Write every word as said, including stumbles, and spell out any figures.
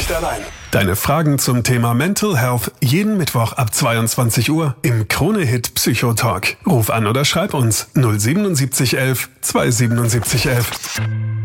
nicht allein. Deine Fragen zum Thema Mental Health jeden Mittwoch ab zweiundzwanzig Uhr im Krone-Hit Psychotalk. Ruf an oder schreib uns null sieben sieben eins eins zwei sieben sieben eins eins.